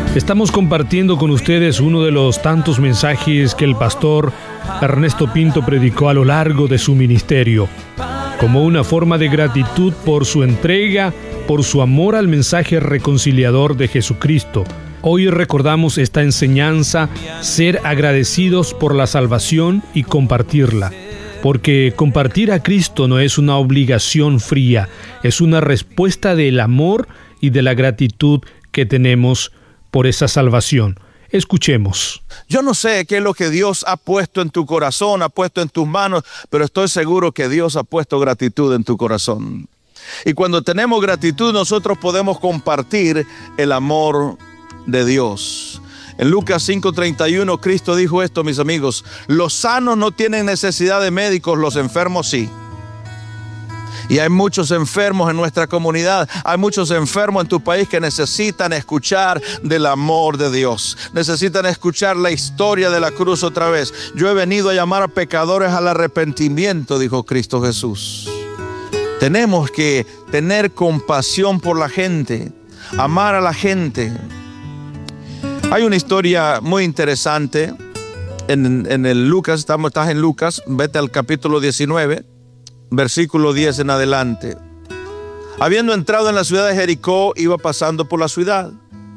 Estamos compartiendo con ustedes uno de los tantos mensajes que el pastor Ernesto Pinto predicó a lo largo de su ministerio, como una forma de gratitud por su entrega, por su amor al mensaje reconciliador de Jesucristo. Hoy recordamos esta enseñanza, ser agradecidos por la salvación y compartirla. Porque compartir a Cristo no es una obligación fría, es una respuesta del amor y de la gratitud que tenemos por esa salvación. Escuchemos. Yo no sé qué es lo que Dios ha puesto en tu corazón, ha puesto en tus manos, pero estoy seguro que Dios ha puesto gratitud en tu corazón. Y cuando tenemos gratitud, nosotros podemos compartir el amor de Dios. En Lucas 5:31, Cristo dijo esto, mis amigos: los sanos no tienen necesidad de médicos, los enfermos sí. Y hay muchos enfermos en nuestra comunidad, hay muchos enfermos en tu país que necesitan escuchar del amor de Dios. Necesitan escuchar la historia de la cruz otra vez. Yo he venido a llamar a pecadores al arrepentimiento, dijo Cristo Jesús. Tenemos que tener compasión por la gente, amar a la gente. Hay una historia muy interesante en el Lucas, estás en Lucas, vete al capítulo 19. Versículo 10 en adelante. Habiendo entrado en la ciudad de Jericó, iba pasando por la ciudad.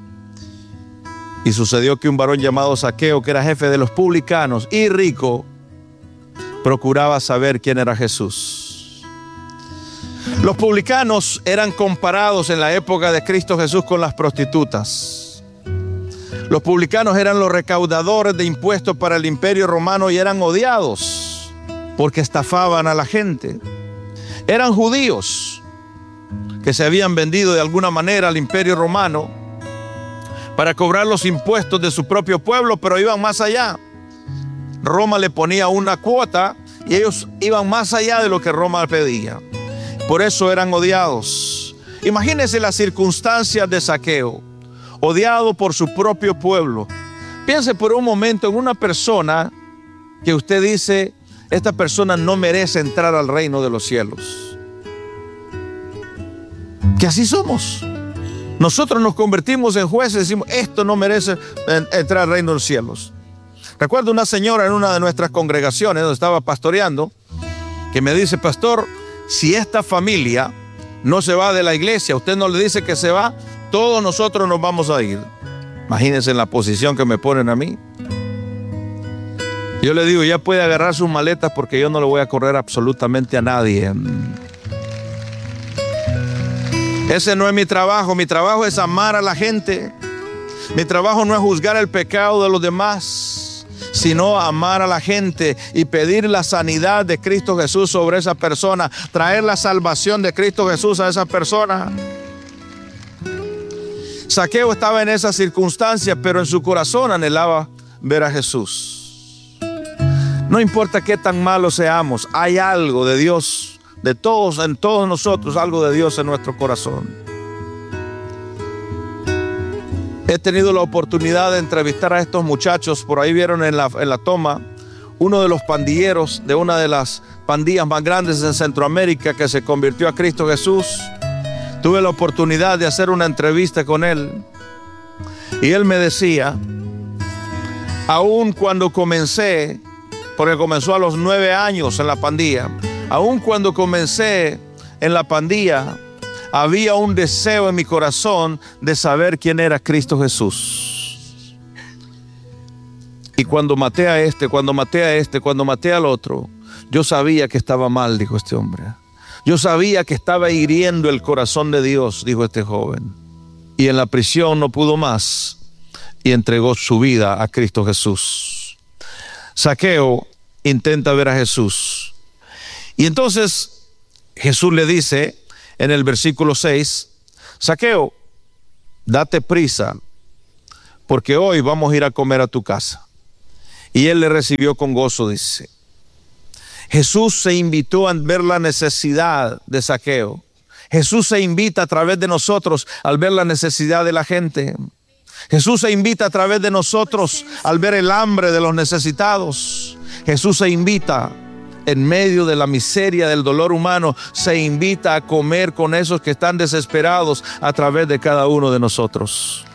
Y sucedió que un varón llamado Zaqueo, que era jefe de los publicanos y rico, procuraba saber quién era Jesús. Los publicanos eran comparados en la época de Cristo Jesús con las prostitutas. Los publicanos eran los recaudadores de impuestos para el imperio romano y eran odiados porque estafaban a la gente. Eran judíos que se habían vendido de alguna manera al imperio romano para cobrar los impuestos de su propio pueblo, pero iban más allá. Roma le ponía una cuota y ellos iban más allá de lo que Roma pedía. Por eso eran odiados. Imagínense las circunstancias de Zaqueo, odiado por su propio pueblo. Piense por un momento en una persona que usted dice: esta persona no merece entrar al reino de los cielos. Que así somos. Nosotros nos convertimos en jueces y decimos: esto no merece entrar al reino de los cielos. Recuerdo una señora en una de nuestras congregaciones donde estaba pastoreando, que me dice: pastor, si esta familia no se va de la iglesia, usted no le dice que se va, todos nosotros nos vamos a ir. Imagínense en la posición que me ponen a mí. Yo le digo: ya puede agarrar sus maletas porque yo no le voy a correr absolutamente a nadie. Ese no es mi trabajo. Mi trabajo es amar a la gente. Mi trabajo no es juzgar el pecado de los demás, sino amar a la gente y pedir la sanidad de Cristo Jesús sobre esa persona, traer la salvación de Cristo Jesús a esa persona. Zaqueo estaba en esa circunstancia, pero en su corazón anhelaba ver a Jesús. No importa qué tan malos seamos, hay algo de Dios, de todos, en todos nosotros, algo de Dios en nuestro corazón. He tenido la oportunidad de entrevistar a estos muchachos. Por ahí vieron en la toma uno de los pandilleros de una de las pandillas más grandes en Centroamérica que se convirtió a Cristo Jesús. Tuve la oportunidad de hacer una entrevista con él y él me decía: aún cuando comencé, porque comenzó a los 9 años en la pandilla, aún cuando comencé en la pandilla, había un deseo en mi corazón de saber quién era Cristo Jesús. Y cuando maté a este, cuando maté al otro, yo sabía que estaba mal, dijo este hombre. Yo sabía que estaba hiriendo el corazón de Dios, dijo este joven. Y en la prisión no pudo más y entregó su vida a Cristo Jesús. Zaqueo intenta ver a Jesús. Y entonces Jesús le dice en el versículo 6: Zaqueo, date prisa, porque hoy vamos a ir a comer a tu casa. Y él le recibió con gozo, dice. Jesús se invitó a ver la necesidad de Zaqueo. Jesús se invita a través de nosotros al ver la necesidad de la gente. Jesús se invita a través de nosotros al ver el hambre de los necesitados. Jesús se invita en medio de la miseria, del dolor humano, se invita a comer con esos que están desesperados a través de cada uno de nosotros.